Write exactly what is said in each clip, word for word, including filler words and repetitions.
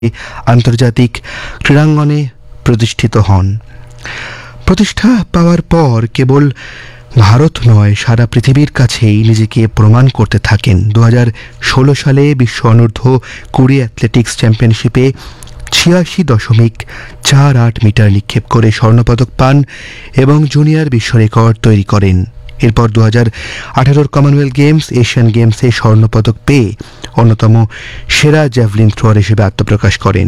আন্তর্জাতিক ক্রীড়াঙ্গনে প্রতিষ্ঠিত হন। প্রতিষ্ঠা পাওয়ার পর কেবল ভারত নয়, সারা পৃথিবীর কাছেই নিজেকে প্রমাণ করতে থাকেন। দু হাজার ষোলো সালে বিশ্ব অনূর্ধ্ব কুড়ি অ্যাথলেটিক্স চ্যাম্পিয়নশিপে ছিয়াশি দশমিক চার আট মিটার নিক্ষেপ করে স্বর্ণপদক পান এবং জুনিয়র বিশ্ব রেকর্ড তৈরি করেন। এরপর দু হাজার আঠারোর কমনওয়েলথ গেমস, এশিয়ান গেমসে স্বর্ণপদক পেয়ে অন্যতম সেরা জ্যাভলিন থ্রোয়ার হিসেবে আত্মপ্রকাশ করেন।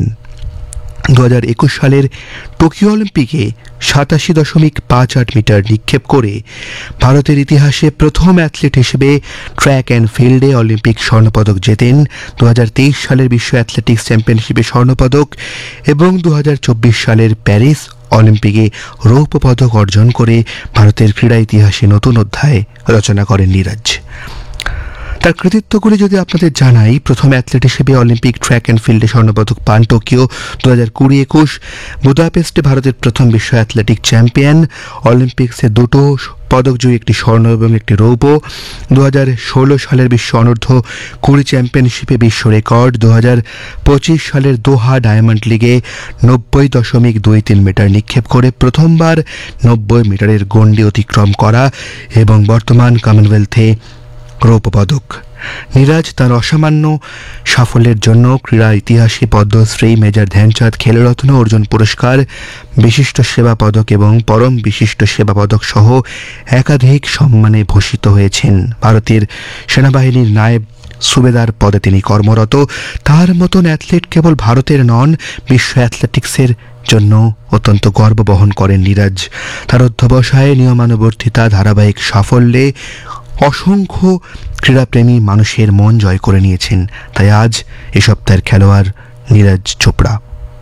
দু হাজার একুশ সালের টোকিও অলিম্পিকে সাতাশি দশমিক পাঁচ আট মিটার নিক্ষেপ করে ভারতের ইতিহাসে প্রথম অ্যাথলিট হিসেবে ট্র্যাক অ্যান্ড ফিল্ডে অলিম্পিক স্বর্ণপদক জেতেন। দু হাজার তেইশ সালের বিশ্ব অ্যাথলেটিক্স চ্যাম্পিয়নশিপে স্বর্ণপদক এবং দু হাজার চব্বিশ সালের প্যারিস অলিম্পিকে রৌপ্য পদক অর্জন করে ভারতের ক্রীড়া ইতিহাসে নতুন অধ্যায় রচনা করেন নীরজ। তার কৃতিত্বগুলি যদি আপনাদের জানাই, প্রথম অ্যাথলেট হিসেবে অলিম্পিক ট্র্যাক অ্যান্ড ফিল্ডে স্বর্ণপদক পান টোকিও দু হাজার কুড়ি একুশ, বুদাপেস্টে ভারতের প্রথম বিশ্ব অ্যাথলেটিক চ্যাম্পিয়ন, অলিম্পিক্সে দুটো পদকজয়ী, একটি স্বর্ণ এবং একটি রৌপ্য। দু হাজার ষোলো সালের বিশ্ব অনূর্ধ্ব কুড়ি চ্যাম্পিয়নশিপে বিশ্ব রেকর্ড, দু হাজার পঁচিশ সালের দোহা ডায়মন্ড লিগে নব্বই দশমিক দুই তিন মিটার নিক্ষেপ করে প্রথমবার নব্বই মিটারের গণ্ডি অতিক্রম করা এবং বর্তমান কমনওয়েলথে রৌপ্য পদক। নীরজ তার অসামান্য সাফল্যের জন্য ক্রীড়া ইতিহাসে পদ্মশ্রী, মেজর ধ্যানচাঁদ খেলরত্ন, অর্জুন পুরস্কার, বিশিষ্ট সেবা পদক এবং পরম বিশিষ্ট সেবা পদক সহ একাধিক সম্মানে ভূষিত হয়েছেন। ভারতের সেনাবাহিনীর নায়েব সুবেদার পদে তিনি কর্মরত। তার মতন অ্যাথলিট কেবল ভারতের নন, বিশ্ব অ্যাথলেটিক্সের জন্য অত্যন্ত গর্ব বহন করেন নীরজ। তার অধ্যবসায়ে, নিয়মানুবর্তিতা, ধারাবাহিক সাফল্যে অসংখ্য ক্রীড়াপ্রেমী মানুষের মন জয় করে নিয়েছেন। তাই আজ এ সপ্তাহের খেলোয়াড় নীরজ চোপড়া।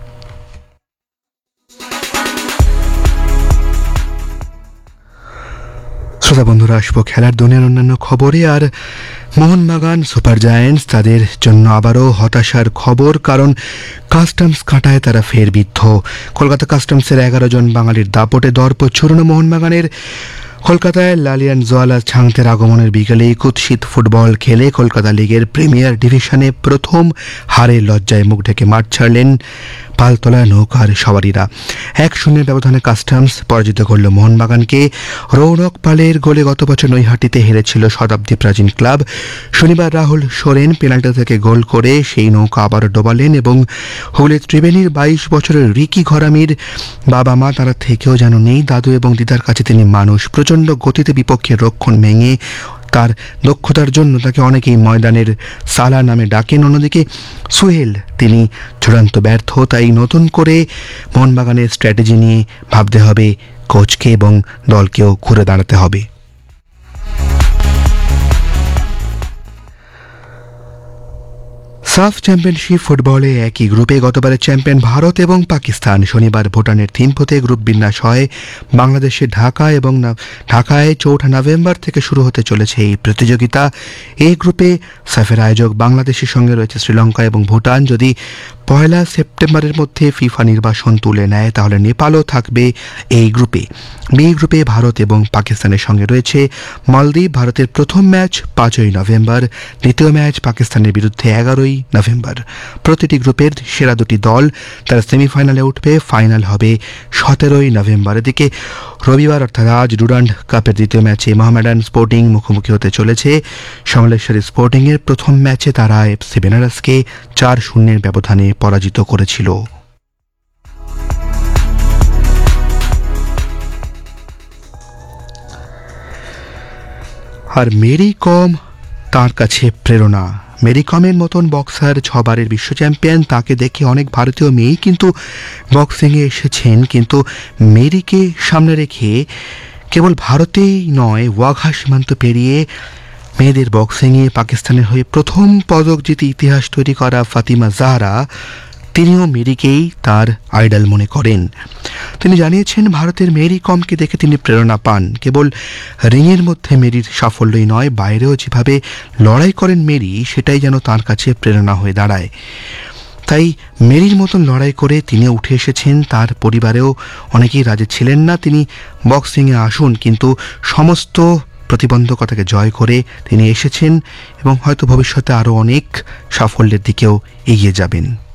শ্রোতা বন্ধুরা, আসবো খেলার দুনিয়ার অন্যান্য খবরে। আর মোহনবাগান সুপার জায়ান্টস, তাদের জন্য আবারও হতাশার খবর, কারণ কাস্টমস কাঁটায় তারা ফের বিদ্ধ। কলকাতা কাস্টমসের এগারো জন বাঙালির দাপটে দর্প ছড়ানো মোহনবাগানের কলকাতায় লালিয়ান জোয়ালা ছাংতের আগমনের বিকেলে কুৎসিত ফুটবল খেলে কলকাতা লিগের প্রিমিয়ার ডিভিশনে প্রথম হারের লজ্জায় মুখ ঢেকে মাঠ ছাড়লেন পালতোলা নৌকার সওয়ারিরা। এক শূন্যের ব্যবধানে কাস্টমস পরাজিত করল মোহনবাগানকে। রৌনক পালের গোলে গত বছর নৈহাটিতে হেরেছিল শতাব্দী প্রাচীন ক্লাব। শনিবার রাহুল সোরেন পেনাল্টি থেকে গোল করে সেই নৌকা আবারও ডোবালেন এবং হুগলির ত্রিবেণীর বাইশ বছরের রিকি ঘরামির বাবা মা, তারা থেকেও যেন নেই। দাদু এবং দিদার কাছে তিনি মানুষ। প্রচণ্ড গতিতে বিপক্ষের রক্ষণ ভেঙে তার দক্ষতার জন্য তাকে অনেকেই ময়দানের সালা নামে ডাকেন। অন্যদিকে সুহেল, তিনি চূড়ান্ত ব্যর্থ। তাই নতুন করে মোহনবাগানের স্ট্র্যাটেজি নিয়ে ভাবতে হবে কোচকে এবং দলকেও ঘুরে দাঁড়াতে হবে। সাফ চ্যাম্পিয়নশিপ ফুটবলে একই গ্রুপে গতবারের চ্যাম্পিয়ন ভারত এবং পাকিস্তান। শনিবার ভুটানের থিম্পুতে গ্রুপ বিন্যাস হয়। বাংলাদেশের ঢাকা এবং ঢাকায় চৌঠা নভেম্বর থেকে শুরু হতে চলেছে এই প্রতিযোগিতা। এই গ্রুপে সাফের আয়োজক বাংলাদেশের সঙ্গে রয়েছে শ্রীলঙ্কা এবং ভুটান। যদি পয়লা সেপ্টেম্বরের মধ্যে ফিফা নির্বাসন তুলে নেয় তাহলে নেপালও থাকবে এই গ্রুপে। বি গ্রুপে ভারত এবং পাকিস্তানের সঙ্গে রয়েছে মালদ্বীপ। ভারতের প্রথম ম্যাচ পাঁচই নভেম্বর, দ্বিতীয় ম্যাচ পাকিস্তানের বিরুদ্ধে এগারোই নভেম্বর। প্রতিটি গ্রুপের সেরা দুটি দল তারা সেমিফাইনালে উঠবে। ফাইনাল হবে সতেরোই নভেম্বর। এদিকে রবিবার অর্থাৎ আজ ডুরান্ড কাপের দ্বিতীয় ম্যাচে মোহামেডান স্পোর্টিং মুখোমুখি হতে চলেছে সমলেশ্বরী স্পোর্টিংয়ের। প্রথম ম্যাচে তারা এফসি বেনারসকে চার শূন্যের ব্যবধানে পরাজিত করেছিল। আর মেরি কম তার কাছে প্রেরণা। মেরি কমের মতন বক্সার, ছবারের বিশ্ব চ্যাম্পিয়ন, তাকে দেখে অনেক ভারতীয় মেয়েই কিন্তু বক্সিংয়ে এসেছেন। কিন্তু মেরিকে সামনে রেখে কেবল ভারতেই নয়, ওয়াঘা সীমান্ত পেরিয়ে মেয়েদের বক্সিংয়ে পাকিস্তানের হয়ে প্রথম পদক জিতে ইতিহাস তৈরি করা ফাতিমা জাহরা, তিনিও মেরিকেই তার আইডল মনে করেন। তিনি জানিয়েছেন, ভারতের মেরি কমকে দেখে তিনি প্রেরণা পান। কেবল রিংয়ের মধ্যে মেরির সাফল্যই নয়, বাইরেও যেভাবে লড়াই করেন মেরি, সেটাই যেন তার কাছে প্রেরণা হয়ে দাঁড়ায়। তাই মেরির মতন লড়াই করে তিনি উঠে এসেছেন। তার পরিবারেও অনেকেই রাজি ছিলেন না তিনি বক্সিংয়ে আসুন, কিন্তু সমস্ত প্রতিবন্ধকতাকে জয় করে তিনি এসেছেন এবং হয়তো ভবিষ্যতে আরও অনেক সাফল্যের দিকেও এগিয়ে যাবেন।